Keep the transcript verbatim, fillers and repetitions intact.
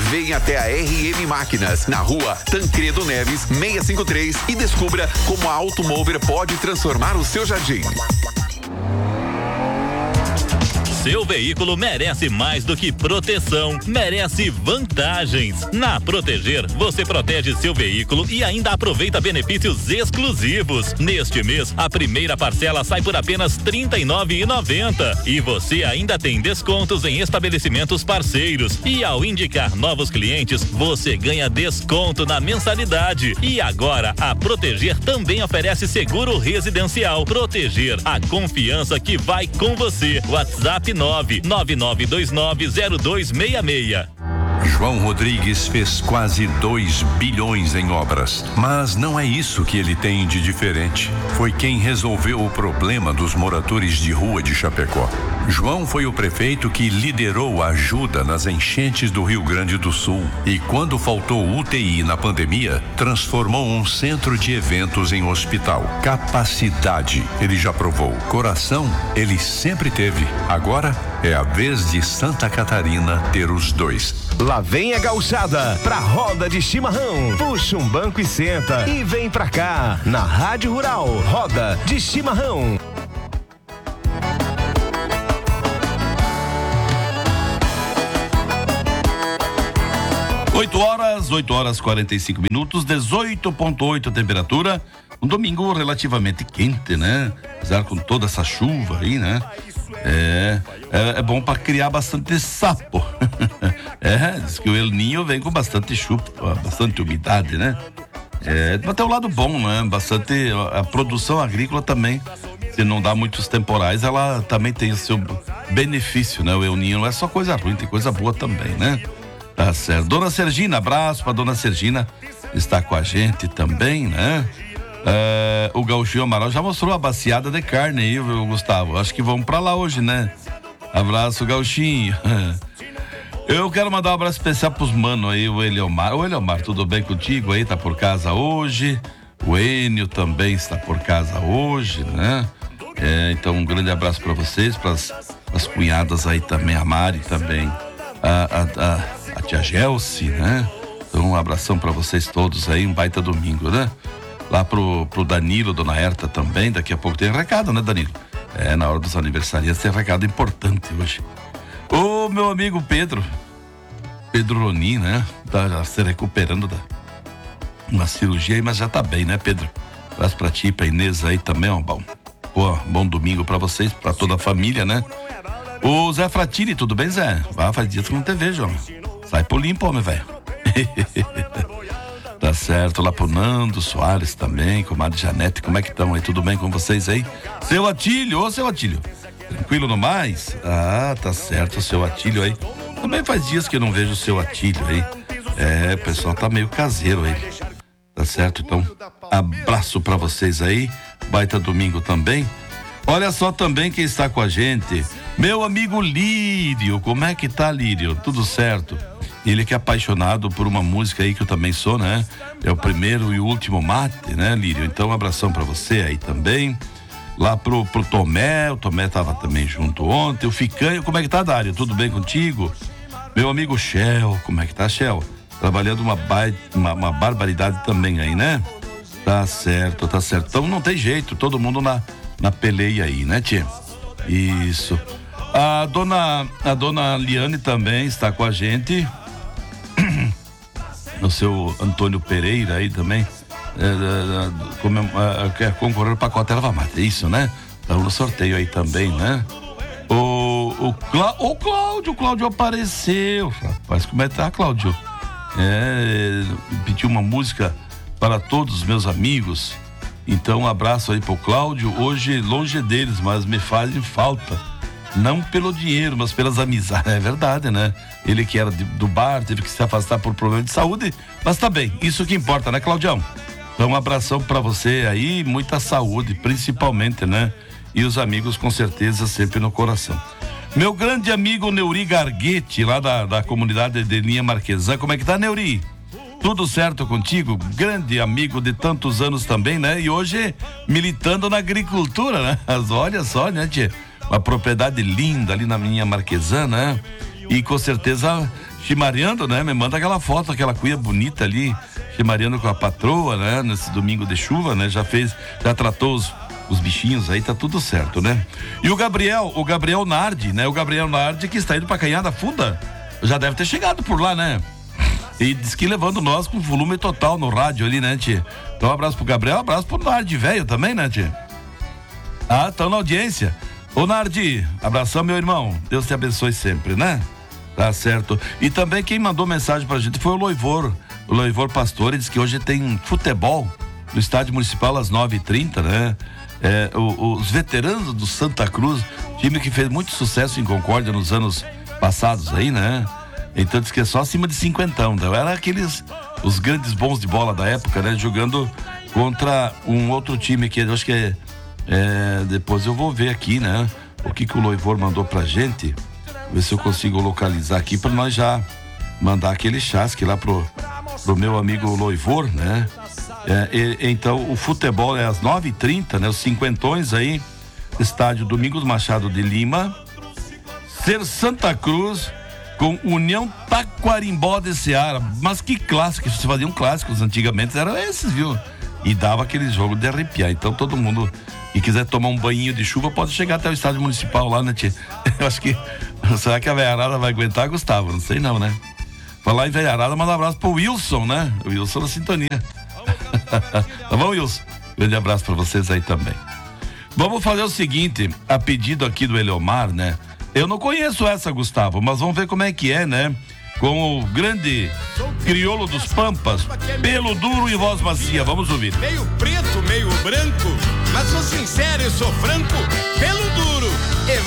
Venha até a R M Máquinas, na rua Tancredo Neves, seiscentos e cinquenta e três e descubra como a Automover pode transformar o seu jardim. Seu veículo merece mais do que proteção, merece vantagens. Na Proteger, você protege seu veículo e ainda aproveita benefícios exclusivos. Neste mês, a primeira parcela sai por apenas trinta e nove reais e noventa centavos e você ainda tem descontos em estabelecimentos parceiros. E ao indicar novos clientes, você ganha desconto na mensalidade. E agora, a Proteger também oferece seguro residencial. Proteger, a confiança que vai com você. WhatsApp nove nove nove dois nove zero dois seis seis. João Rodrigues fez quase dois bilhões em obras, mas não é isso que ele tem de diferente. Foi quem resolveu o problema dos moradores de rua de Chapecó. João foi o prefeito que liderou a ajuda nas enchentes do Rio Grande do Sul e, quando faltou U T I na pandemia, transformou um centro de eventos em hospital. Capacidade, ele já provou. Coração, ele sempre teve. Agora é a vez de Santa Catarina ter os dois. Lá vem a gauchada pra roda de chimarrão. Puxa um banco e senta e vem pra cá. Na Rádio Rural, roda de chimarrão. oito horas, oito horas e quarenta e cinco minutos, dezoito ponto oito a temperatura. Um domingo relativamente quente, né? Apesar com toda essa chuva aí, né? É, é, é bom para criar bastante sapo. É, diz que o El Niño vem com bastante chuva, bastante umidade, né? É, mas tem o lado bom, né? Bastante, a produção agrícola também, se não dá muitos temporais, ela também tem o seu benefício, né? O El Niño não é só coisa ruim, tem coisa boa também, né? Tá certo. Dona Sergina, abraço pra Dona Sergina, está com a gente também, né? É, o Gauchinho Amaral já mostrou a baciada de carne aí, viu, Gustavo? Acho que vamos pra lá hoje, né? Abraço, Gauchinho. Eu quero mandar um abraço especial pros manos aí, o Eliomar. O Eliomar, tudo bem contigo aí? Tá por casa hoje. O Enio também está por casa hoje, né? É, então um grande abraço pra vocês, pras as cunhadas aí também, a Mari também, a, a, a, a tia Gelsi, né? Então um abração pra vocês todos aí, um baita domingo, né? Lá pro, pro Danilo, Dona Herta também, daqui a pouco tem recado, né, Danilo? É, na hora dos aniversariantes tem recado importante hoje. Ô, meu amigo Pedro, Pedro Ronin, né? Tá se recuperando da uma cirurgia, mas já tá bem, né, Pedro? Abraço pra ti, pra Inês aí também, ó, bom, pô, bom domingo pra vocês, pra toda a família, né? Ô, Zé Fratini, tudo bem, Zé? Ah, faz dias que não te vejo, homem. Sai pro limpo, homem, velho. Tá certo, lá pro Nando Soares também, comadre Janete, como é que estão aí? Tudo bem com vocês aí? Seu Atílio, ô seu Atílio, tranquilo no mais? Ah, tá certo, o seu Atílio aí. Também faz dias que eu não vejo o seu Atílio aí. É, o pessoal tá meio caseiro aí. Tá certo, então, abraço pra vocês aí, baita domingo também. Olha só também quem está com a gente, meu amigo Lírio, como é que tá, Lírio? Tudo certo? Ele que é apaixonado por uma música aí que eu também sou, né? É o primeiro e o último mate, né, Lírio? Então um abração pra você aí também. Lá pro, pro Tomé, o Tomé tava também junto ontem. O Ficanho, como é que tá, Dário? Tudo bem contigo? Meu amigo Shell, como é que tá, Shell? Trabalhando uma, ba... uma, uma barbaridade também aí, né? Tá certo, tá certo. Então não tem jeito, todo mundo na, na peleia aí, né, tia? Isso. A dona, a dona Liane também está com a gente. O seu Antônio Pereira aí também é, é, é, quer concorrer ao pacote Erva Mate, é isso, né? Então no sorteio aí também, né? O, o, Clá, o Cláudio, o Cláudio apareceu, rapaz, como é que tá, Cláudio? É, pediu uma música para todos os meus amigos, então um abraço aí pro Cláudio, hoje longe deles, mas me fazem falta. Não pelo dinheiro, mas pelas amizades. É verdade, né? Ele que era de, do bar, teve que se afastar por problema de saúde, mas tá bem, isso que importa, né, Claudião? Então um abração pra você aí, muita saúde, principalmente, né? E os amigos com certeza sempre no coração. Meu grande amigo Neuri Garguete, lá da, da comunidade de Linha Marquesã, como é que tá, Neuri? Tudo certo contigo? Grande amigo de tantos anos também, né? E hoje militando na agricultura, né? Mas olha só, né, tia? Uma propriedade linda ali na minha Marquesã, né? E com certeza chimareando, né? Me manda aquela foto, aquela cuia bonita ali, chimareando com a patroa, né? Nesse domingo de chuva, né? Já fez, já tratou os, os bichinhos aí, tá tudo certo, né? E o Gabriel, o Gabriel Nardi, né? O Gabriel Nardi que está indo pra Canhada Funda, já deve ter chegado por lá, né? E diz que levando nós com volume total no rádio ali, né, tia? Então um abraço pro Gabriel, um abraço pro Nardi velho também, né, tia? Ah, estão na audiência. Ô Nardi, abração, meu irmão. Deus te abençoe sempre, né? Tá certo. E também quem mandou mensagem pra gente foi o Loivor. O Loivor Pastor, ele disse que hoje tem futebol no Estádio Municipal às nove e trinta, né? É, o, os veteranos do Santa Cruz, time que fez muito sucesso em Concórdia nos anos passados aí, né? Então diz que é só acima de cinquentão. Então era aqueles, os grandes bons de bola da época, né? Jogando contra um outro time que eu acho que é, é depois eu vou ver aqui, né? O que que o Loivor mandou pra gente. Ver se eu consigo localizar aqui pra nós já mandar aquele chasque lá pro, pro meu amigo Loivor, né? É, e, então o futebol é às nove e trinta, né? Os cinquentões aí, estádio Domingos Machado de Lima, Ser Santa Cruz com União Taquarimbó de Seara. Mas que clássico, se faziam clássicos antigamente, eram esses, viu? E dava aquele jogo de arrepiar. Então todo mundo que quiser tomar um banhinho de chuva pode chegar até o estádio municipal lá, né, tia? Eu acho que, será que a veiarada vai aguentar, Gustavo? Não sei não, né? Falar em veiarada, manda um abraço pro Wilson, né? O Wilson da sintonia. Tá bom, Wilson? Grande abraço pra vocês aí também. Vamos fazer o seguinte, a pedido aqui do Eleomar, né? Eu não conheço essa, Gustavo, mas vamos ver como é que é, né? Com o grande crioulo dos Pampas, pelo duro e voz macia. Vamos ouvir. Meio preto, meio branco, mas sou sincero e sou franco, pelo duro e